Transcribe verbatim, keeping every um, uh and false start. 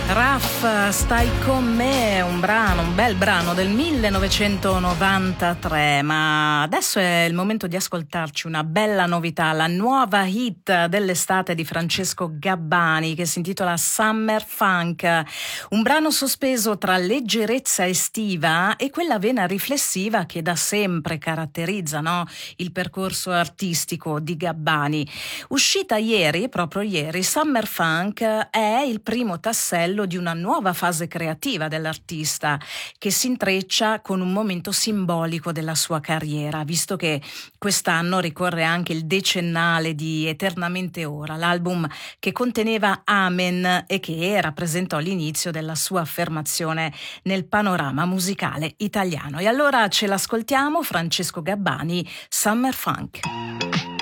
Raf, stai con me, un brano, un bel brano del millenovecentonovantatré, ma adesso è il momento di ascoltarci una bella novità, la nuova hit dell'estate di Francesco Gabbani che si intitola Summer Funk, un brano sospeso tra leggerezza estiva e quella vena riflessiva che da sempre caratterizza, no, il percorso artistico di Gabbani. Uscita ieri, proprio ieri, Summer Funk è il primo tassello di una nuova fase creativa dell'artista che si intreccia con un momento simbolico della sua carriera, visto che quest'anno ricorre anche il decennale di Eternamente Ora, l'album che conteneva Amen e che rappresentò l'inizio della sua affermazione nel panorama musicale italiano. E allora ce l'ascoltiamo, Francesco Gabbani, Summer Funk.